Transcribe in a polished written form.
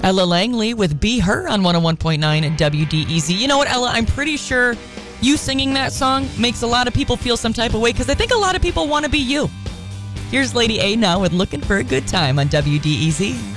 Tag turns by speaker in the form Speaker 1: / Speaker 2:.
Speaker 1: Ella Langley with Be Her on 101.9 at WDEZ. You know what, Ella? I'm pretty sure you singing that song makes a lot of people feel some type of way because I think a lot of people want to be you. Here's Lady A now with Looking for a Good Time on WDEZ.